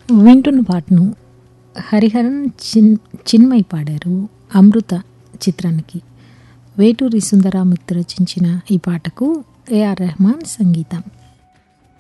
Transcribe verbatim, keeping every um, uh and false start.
వింటున్న పాటను హరిహరన్ చిన్ చిన్మయి పాడారు అమృత చిత్రానికి. వేటూరి సుందరామూర్తి రచించిన ఈ పాటకు ఏఆర్ రెహమాన్ సంగీతం.